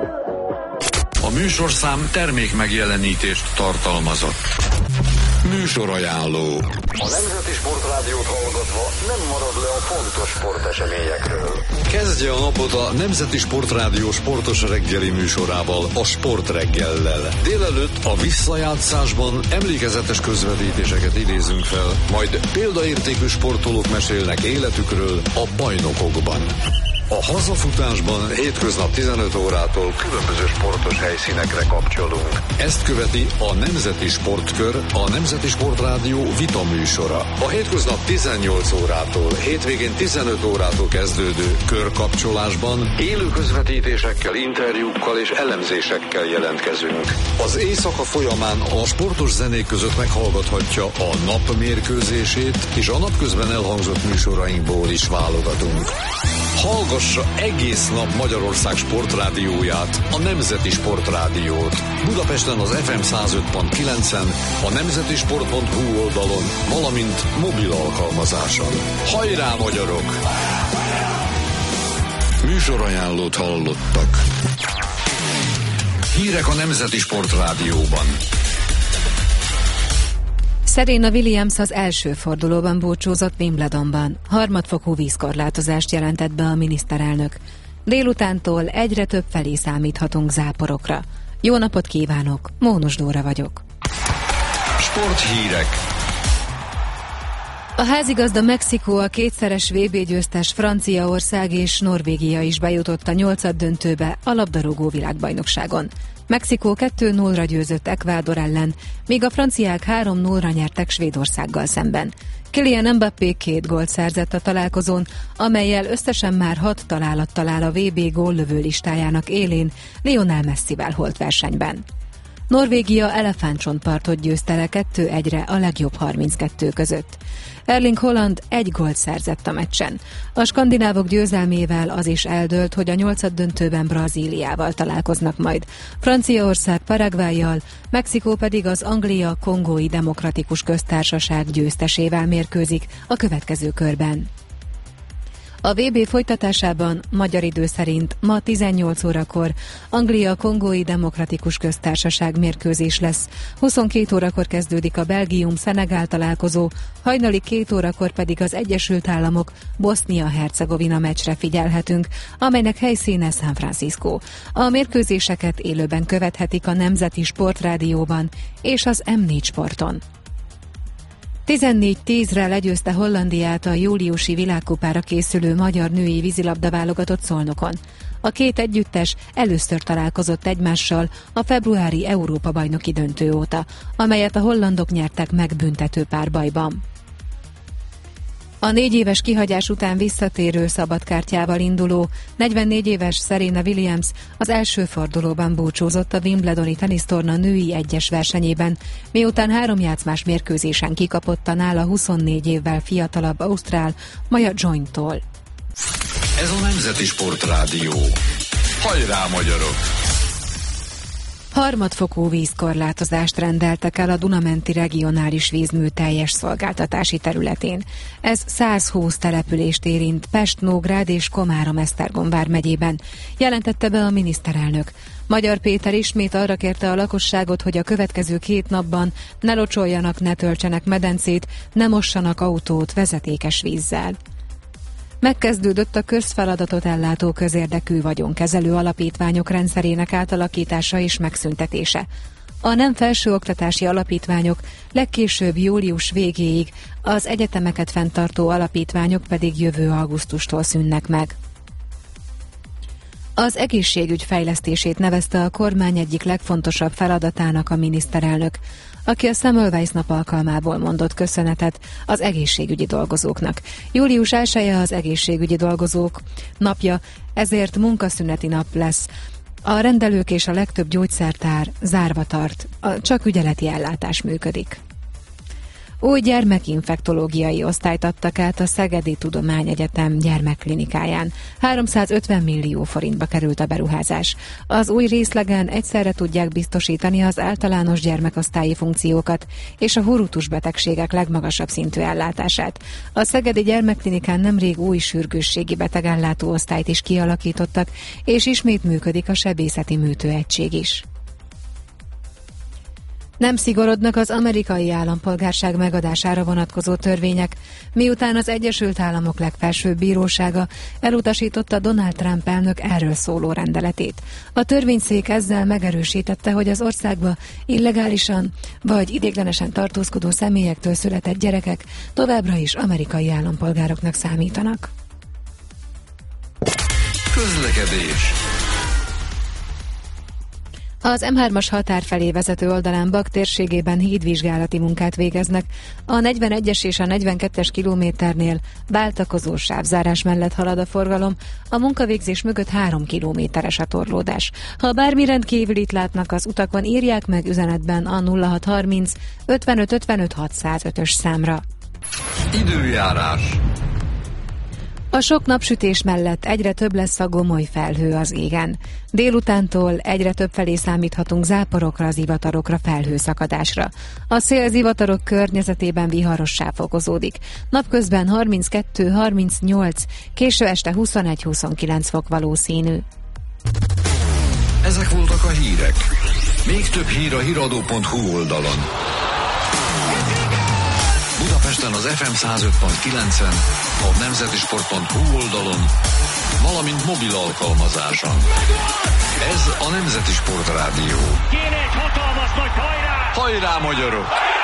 A műsorszám termék megjelenítést tartalmazott. Műsorajánló. A Nemzeti Sportrádiót hallgatva nem marad le a fontos sporteseményekről. Kezdje a napot a Nemzeti Sportrádió sportos reggeli műsorával, a Sportreggellel. Délelőtt a visszajátszásban emlékezetes közvetítéseket idézünk fel, majd példaértékű sportolók mesélnek életükről a bajnokokban. A hazafutásban hétköznap 15 órától különböző sportos helyszínekre kapcsolunk. Ezt követi a Nemzeti Sportkör, a Nemzeti Sportrádió vita műsora. A hétköznap 18 órától, hétvégén 15 órától kezdődő körkapcsolásban élő közvetítésekkel, interjúkkal és elemzésekkel jelentkezünk. Az éjszaka folyamán a sportos zenék között meghallgathatja a nap mérkőzését, és a napközben elhangzott műsorainkból is válogatunk. Hallgassa egész nap Magyarország sportrádióját, a Nemzeti Sportrádiót. Budapesten az FM 105.9-en, a nemzetisport.hu oldalon, valamint mobil alkalmazáson. Hajrá, magyarok! Műsorajánlót hallottak. Hírek a Nemzeti Sportrádióban. Serena Williams az első fordulóban búcsúzott Wimbledonban. Harmadfokú vízkorlátozást jelentett be a miniszterelnök. Délutántól egyre több felé számíthatunk záporokra. Jó napot kívánok, Mónus Dóra vagyok. Sporthírek. A házigazda Mexikó, a kétszeres VB-győztes Franciaország és Norvégia is bejutott a nyolcaddöntőbe a labdarúgó világbajnokságon. Mexikó 2-0-ra győzött Ecuador ellen, míg a franciák 3-0-ra nyertek Svédországgal szemben. Kylian Mbappé 2 gólt szerzett a találkozón, amellyel összesen már 6 találattal áll a VB góllövő listájának élén Lionel Messivel holt versenyben. Norvégia elefántcsontpartot győzte le 2-1-re a legjobb 32 között. Erling Haaland 1 gólt szerzett a meccsen. A skandinávok győzelmével az is eldőlt, hogy a nyolcaddöntőben Brazíliával találkoznak majd. Franciaország Paraguayyal, Mexikó pedig az Anglia-Kongói Demokratikus Köztársaság győztesével mérkőzik a következő körben. A VB folytatásában magyar idő szerint ma 18 órakor Anglia-Kongói Demokratikus Köztársaság mérkőzés lesz. 22 órakor kezdődik a Belgium-Szenegál találkozó, hajnali 2 órakor pedig az Egyesült Államok Bosznia-Hercegovina meccsre figyelhetünk, amelynek helyszíne San Francisco. A mérkőzéseket élőben követhetik a Nemzeti Sportrádióban és az M4 Sporton. 14-10-re legyőzte Hollandiát a júliusi világkupára készülő magyar női vízilabda-válogatott Szolnokon. A két együttes először találkozott egymással a februári Európa-bajnoki döntő óta, amelyet a hollandok nyertek meg büntető párbajban. A 4 éves kihagyás után visszatérő szabadkártyával induló 44 éves Serena Williams az első fordulóban búcsúzott a Wimbledoni tenisztorna női egyes versenyében, miután 3 játszmás mérkőzésen kikapott a nála 24 évvel fiatalabb ausztrál Maja Joyntól. Ez a Nemzeti Sportrádió. Hajrá, magyarok! Harmadfokú vízkorlátozást rendeltek el a Duna-menti regionális vízmű teljes szolgáltatási területén. Ez 120 települést érint Pest, Nógrád és Komárom-Esztergom vármegyében, jelentette be a miniszterelnök. Magyar Péter ismét arra kérte a lakosságot, hogy a következő 2 napban ne locsoljanak, ne töltsenek medencét, ne mossanak autót vezetékes vízzel. Megkezdődött a közfeladatot ellátó közérdekű vagyonkezelő alapítványok rendszerének átalakítása és megszüntetése. A nem felsőoktatási alapítványok legkésőbb július végéig, az egyetemeket fenntartó alapítványok pedig jövő augusztustól szűnnek meg. Az egészségügy fejlesztését nevezte a kormány egyik legfontosabb feladatának a miniszterelnök, aki a Semmelweis nap alkalmából mondott köszönetet az egészségügyi dolgozóknak. Július 1-e az egészségügyi dolgozók napja, ezért munkaszüneti nap lesz. A rendelők és a legtöbb gyógyszertár zárva tart, csak ügyeleti ellátás működik. Új gyermekinfektológiai osztályt adtak át a Szegedi Tudományegyetem gyermekklinikáján. 350 millió forintba került a beruházás. Az új részlegen egyszerre tudják biztosítani az általános gyermekosztályi funkciókat és a hurutus betegségek legmagasabb szintű ellátását. A Szegedi Gyermekklinikán nemrég új sürgősségi betegellátó osztályt is kialakítottak, és ismét működik a sebészeti műtőegység is. Nem szigorodnak az amerikai állampolgárság megadására vonatkozó törvények, miután az Egyesült Államok legfelsőbb bírósága elutasította Donald Trump elnök erről szóló rendeletét. A törvényszék ezzel megerősítette, hogy az országba illegálisan vagy ideiglenesen tartózkodó személyektől született gyerekek továbbra is amerikai állampolgároknak számítanak. Közlekedés. Az M3-as határ felé vezető oldalán Bag térségében hídvizsgálati munkát végeznek. A 41-es és a 42-es kilométernél váltakozó sávzárás mellett halad a forgalom, a munkavégzés mögött 3 kilométeres a torlódás. Ha bármi rendkívülit látnak az utakon, írják meg üzenetben a 0630 55 55 605-ös számra. Időjárás. A sok napsütés mellett egyre több lesz a gomoly felhő az égen. Délutántól egyre több felé számíthatunk záporokra, zivatarokra, felhőszakadásra. A szél zivatarok környezetében viharossá fokozódik. Napközben 32-38, késő este 21-29 fok valószínű. Ezek voltak a hírek. Még több hír a hiradó.hu oldalon. Budapesten az FM 105.9-en, a nemzetisport.hu oldalon, valamint mobil alkalmazáson. Ez a Nemzeti Sport Rádió. Kéne egy hatalmas nagy hajrá! Hajrá, magyarok!